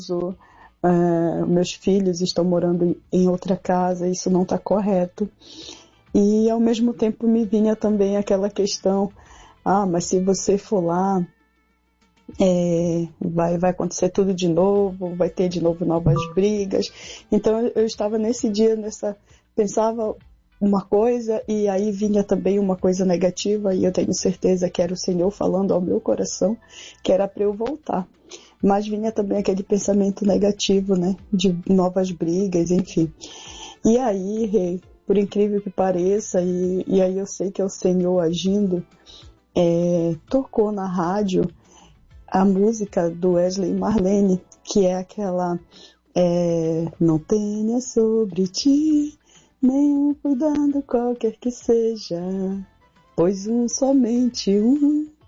meus filhos estão morando em outra casa, isso não está correto. E ao mesmo tempo me vinha também aquela questão, mas se você for lá, vai acontecer tudo de novo, vai ter de novo novas brigas. Então eu estava nesse dia, pensava uma coisa e aí vinha também uma coisa negativa, e eu tenho certeza que era o Senhor falando ao meu coração que era para eu voltar. Mas vinha também aquele pensamento negativo, né, de novas brigas, enfim. E aí, por incrível que pareça, e aí eu sei que é o Senhor agindo, tocou na rádio a música do Wesley e Marlene, que é aquela não tenha sobre ti nenhum cuidado qualquer que seja, pois somente um